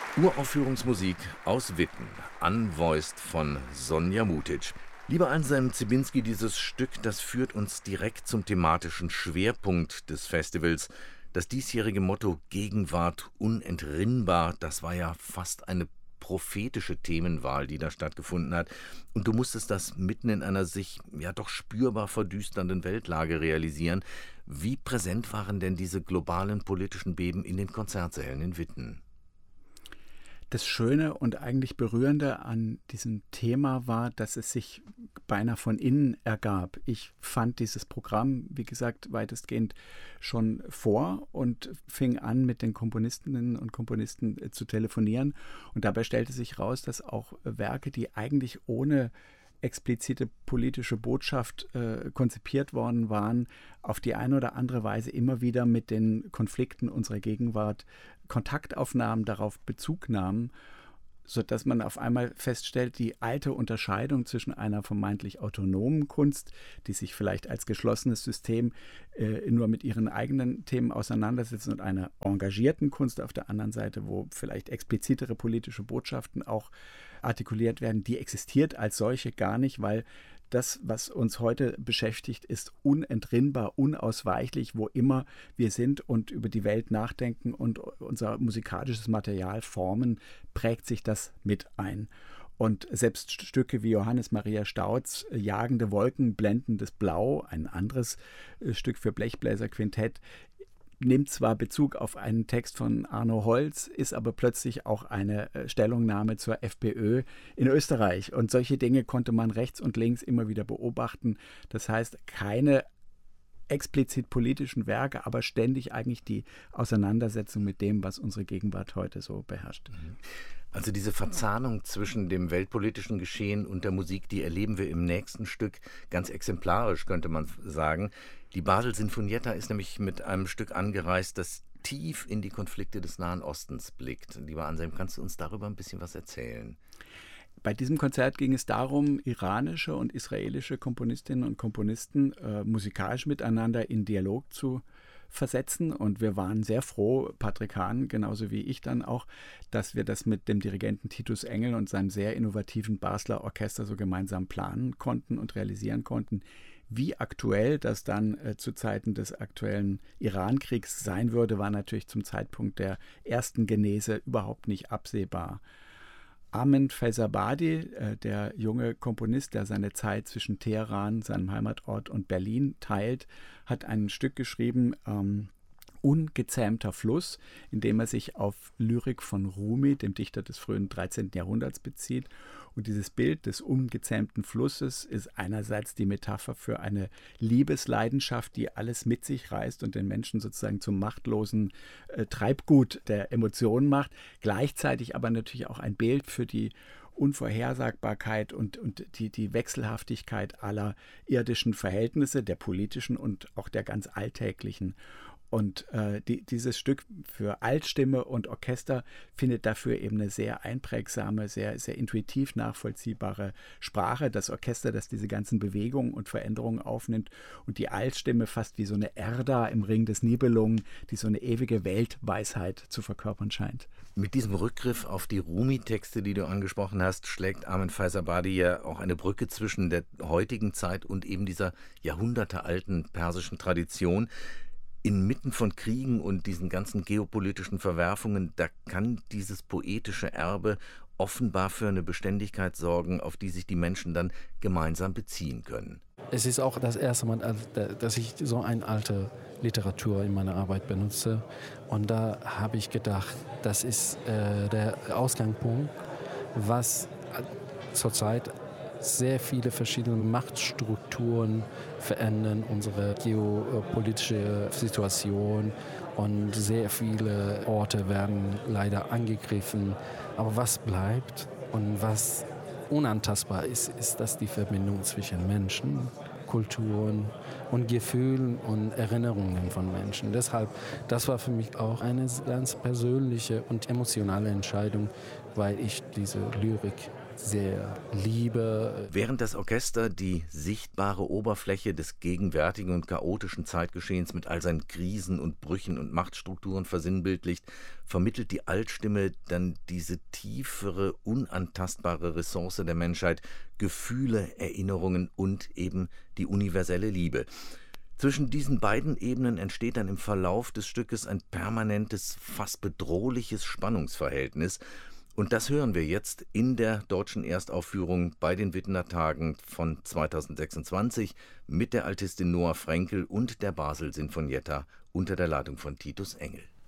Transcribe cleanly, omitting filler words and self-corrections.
Uraufführungsmusik aus Witten, unvoiced von Sonja Mutic. Lieber Anselm Zibinski, dieses Stück, das führt uns direkt zum thematischen Schwerpunkt des Festivals. Das diesjährige Motto Gegenwart unentrinnbar, das war ja fast eine prophetische Themenwahl, die da stattgefunden hat. Und du musstest das mitten in einer sich ja doch spürbar verdüsternden Weltlage realisieren. Wie präsent waren denn diese globalen politischen Beben in den Konzertsälen in Witten? Das Schöne und eigentlich Berührende an diesem Thema war, dass es sich beinahe von innen ergab. Ich fand dieses Programm, wie gesagt, weitestgehend schon vor und fing an, mit den Komponistinnen und Komponisten zu telefonieren. Und dabei stellte sich raus, dass auch Werke, die eigentlich ohne explizite politische Botschaft konzipiert worden waren, auf die eine oder andere Weise immer wieder mit den Konflikten unserer Gegenwart Kontaktaufnahmen, darauf Bezug nahmen, sodass man auf einmal feststellt, die alte Unterscheidung zwischen einer vermeintlich autonomen Kunst, die sich vielleicht als geschlossenes System nur mit ihren eigenen Themen auseinandersetzt, und einer engagierten Kunst auf der anderen Seite, wo vielleicht explizitere politische Botschaften auch artikuliert werden, die existiert als solche gar nicht, weil das, was uns heute beschäftigt, ist unentrinnbar, unausweichlich, wo immer wir sind und über die Welt nachdenken und unser musikalisches Material formen, prägt sich das mit ein. Und selbst Stücke wie Johannes Maria Stauds Jagende Wolken, blendendes Blau, ein anderes Stück für Blechbläserquintett, nimmt zwar Bezug auf einen Text von Arno Holz, ist aber plötzlich auch eine Stellungnahme zur FPÖ in Österreich. Und solche Dinge konnte man rechts und links immer wieder beobachten. Das heißt, keine explizit politischen Werke, aber ständig eigentlich die Auseinandersetzung mit dem, was unsere Gegenwart heute so beherrscht. Also diese Verzahnung zwischen dem weltpolitischen Geschehen und der Musik, die erleben wir im nächsten Stück ganz exemplarisch, könnte man sagen. Die Basel Sinfonietta ist nämlich mit einem Stück angereist, das tief in die Konflikte des Nahen Ostens blickt. Lieber Anselm, kannst du uns darüber ein bisschen was erzählen? Bei diesem Konzert ging es darum, iranische und israelische Komponistinnen und Komponisten musikalisch miteinander in Dialog zu versetzen. Und wir waren sehr froh, Patrick Hahn, genauso wie ich dann auch, dass wir das mit dem Dirigenten Titus Engel und seinem sehr innovativen Basler Orchester so gemeinsam planen konnten und realisieren konnten. Wie aktuell das dann zu Zeiten des aktuellen Irankriegs sein würde, war natürlich zum Zeitpunkt der ersten Genese überhaupt nicht absehbar. Ahmed Faizabadi, der junge Komponist, der seine Zeit zwischen Teheran, seinem Heimatort, und Berlin teilt, hat ein Stück geschrieben, Ungezähmter Fluss, in dem er sich auf Lyrik von Rumi, dem Dichter des frühen 13. Jahrhunderts, bezieht. Und dieses Bild des ungezähmten Flusses ist einerseits die Metapher für eine Liebesleidenschaft, die alles mit sich reißt und den Menschen sozusagen zum machtlosen Treibgut der Emotionen macht, gleichzeitig aber natürlich auch ein Bild für die Unvorhersagbarkeit und die Wechselhaftigkeit aller irdischen Verhältnisse, der politischen und auch der ganz alltäglichen. Und dieses Stück für Altstimme und Orchester findet dafür eben eine sehr einprägsame, sehr, sehr intuitiv nachvollziehbare Sprache. Das Orchester, das diese ganzen Bewegungen und Veränderungen aufnimmt, und die Altstimme fast wie so eine Erda im Ring des Nibelungen, die so eine ewige Weltweisheit zu verkörpern scheint. Mit diesem Rückgriff auf die Rumi-Texte, die du angesprochen hast, schlägt Ahmed Faizabadi ja auch eine Brücke zwischen der heutigen Zeit und eben dieser jahrhundertealten persischen Tradition. Inmitten von Kriegen und diesen ganzen geopolitischen Verwerfungen, da kann dieses poetische Erbe offenbar für eine Beständigkeit sorgen, auf die sich die Menschen dann gemeinsam beziehen können. Es ist auch das erste Mal, dass ich so eine alte Literatur in meiner Arbeit benutze. Und da habe ich gedacht, das ist der Ausgangspunkt, was zurzeit sehr viele verschiedene Machtstrukturen verändern unsere geopolitische Situation, und sehr viele Orte werden leider angegriffen. Aber was bleibt und was unantastbar ist, ist das die Verbindung zwischen Menschen, Kulturen und Gefühlen und Erinnerungen von Menschen. Deshalb, das war für mich auch eine ganz persönliche und emotionale Entscheidung, weil ich diese Lyrik sehr liebe. Während das Orchester die sichtbare Oberfläche des gegenwärtigen und chaotischen Zeitgeschehens mit all seinen Krisen und Brüchen und Machtstrukturen versinnbildlicht, vermittelt die Altstimme dann diese tiefere, unantastbare Ressource der Menschheit, Gefühle, Erinnerungen und eben die universelle Liebe. Zwischen diesen beiden Ebenen entsteht dann im Verlauf des Stückes ein permanentes, fast bedrohliches Spannungsverhältnis. Und das hören wir jetzt in der deutschen Erstaufführung bei den Wittener Tagen von 2026 mit der Altistin Noah Frenkel und der Basel Sinfonietta unter der Leitung von Titus Engel.